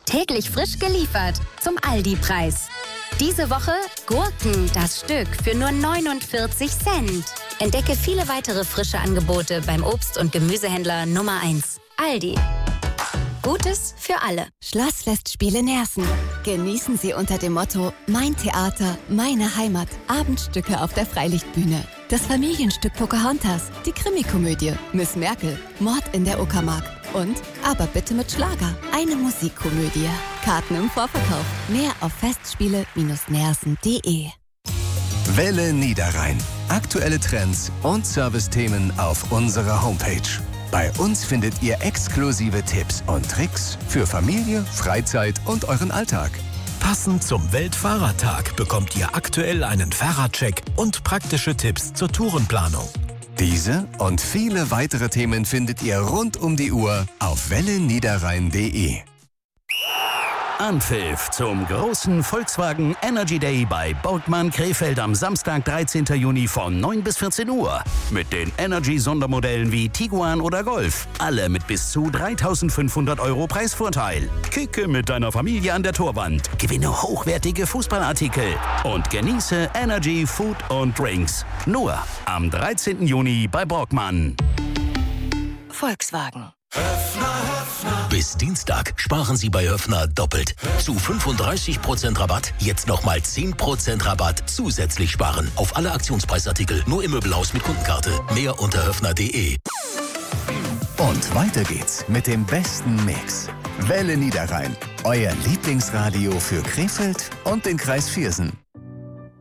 Täglich frisch geliefert zum Aldi-Preis. Diese Woche Gurken das Stück für nur 49 Cent. Entdecke viele weitere frische Angebote beim Obst- und Gemüsehändler Nummer 1. Aldi. Gutes für alle. Schlossfestspiele Nersen. Genießen Sie unter dem Motto Mein Theater, meine Heimat. Abendstücke auf der Freilichtbühne. Das Familienstück Pocahontas, die Krimikomödie Miss Merkel, Mord in der Uckermark und Aber bitte mit Schlager, eine Musikkomödie. Karten im Vorverkauf. Mehr auf festspiele-nersen.de. Welle Niederrhein. Aktuelle Trends und Servicethemen auf unserer Homepage. Bei uns findet ihr exklusive Tipps und Tricks für Familie, Freizeit und euren Alltag. Passend zum Weltfahrradtag bekommt ihr aktuell einen Fahrradcheck und praktische Tipps zur Tourenplanung. Diese und viele weitere Themen findet ihr rund um die Uhr auf welleniederrhein.de. Anpfiff zum großen Volkswagen Energy Day bei Borgmann Krefeld am Samstag, 13. Juni von 9 bis 14 Uhr. Mit den Energy-Sondermodellen wie Tiguan oder Golf. Alle mit bis zu 3.500 € Preisvorteil. Kicke mit deiner Familie an der Torwand. Gewinne hochwertige Fußballartikel. Und genieße Energy Food und Drinks. Nur am 13. Juni bei Borgmann. Volkswagen. Bis Dienstag sparen Sie bei Höffner doppelt. Zu 35% Rabatt, jetzt nochmal 10% Rabatt zusätzlich sparen. Auf alle Aktionspreisartikel, nur im Möbelhaus mit Kundenkarte. Mehr unter höffner.de. Und weiter geht's mit dem besten Mix. Welle Niederrhein, euer Lieblingsradio für Krefeld und den Kreis Viersen.